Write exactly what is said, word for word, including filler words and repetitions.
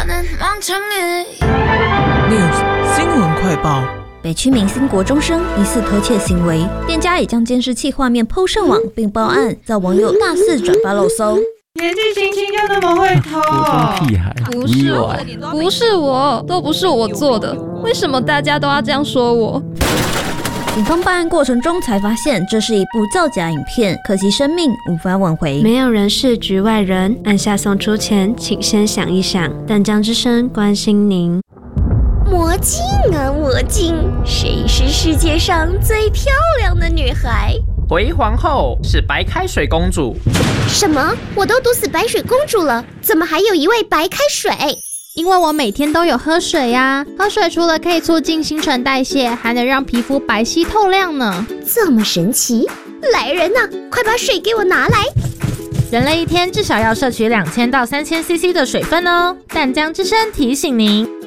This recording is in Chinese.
News 新闻快报。 北区明星国中生疑似偷窃行为，店家也将监视器画面 po 上网并报案，遭网友大肆转发肉搜。 年纪轻轻就那么会偷、 哦，屁孩， 不是我，不是我，都不是我做的，为什么大家都要这样说我？ 警方办案过程中才发现，这是一部造假影片，可惜生命无法挽回。 没有人是局外人，按下送出前，请先想一想。淡江之声关心您。 魔镜啊魔镜，谁是世界上最漂亮的女孩？ 回皇后是白开水公主。 什么？我都毒死白水公主了，怎么还有一位白开水？ 因为我每天都有喝水呀、啊，喝水除了可以促进新陈代谢，还能让皮肤白皙透亮呢。 这么神奇！来人呐、啊，快把水给我拿来！ 人类一天至少要摄取两千到三千 C C 的水分哦。淡江之声提醒您。